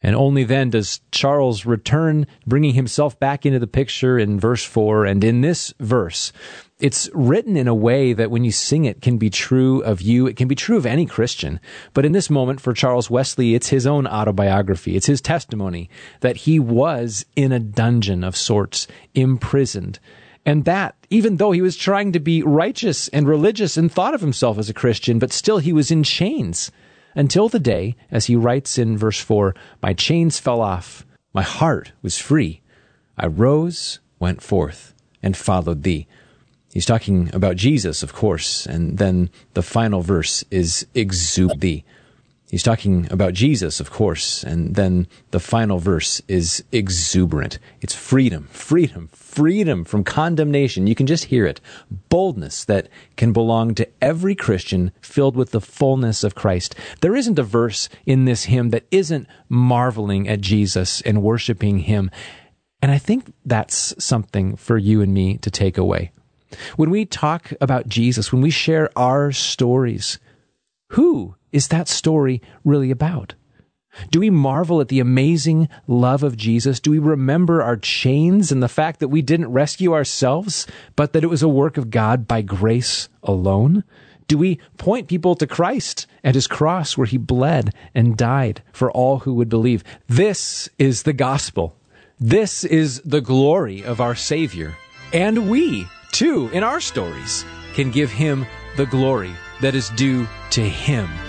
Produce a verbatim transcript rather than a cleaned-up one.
And only then does Charles return, bringing himself back into the picture in verse four. And in this verse, it's written in a way that when you sing it can be true of you. It can be true of any Christian. But in this moment for Charles Wesley, it's his own autobiography. It's his testimony that he was in a dungeon of sorts, imprisoned. And that, even though he was trying to be righteous and religious and thought of himself as a Christian, but still he was in chains. Until the day, as he writes in verse four, my chains fell off, my heart was free. I rose, went forth, and followed thee. He's talking about Jesus, of course, and then the final verse is exude thee. He's talking about Jesus, of course, and then the final verse is exuberant. It's freedom, freedom, freedom from condemnation. You can just hear it. Boldness that can belong to every Christian filled with the fullness of Christ. There isn't a verse in this hymn that isn't marveling at Jesus and worshiping him. And I think that's something for you and me to take away. When we talk about Jesus, when we share our stories, who is that story really about? Do we marvel at the amazing love of Jesus? Do we remember our chains and the fact that we didn't rescue ourselves, but that it was a work of God by grace alone? Do we point people to Christ at his cross where he bled and died for all who would believe? This is the gospel. This is the glory of our Savior. And we, too, in our stories, can give him the glory that is due to him.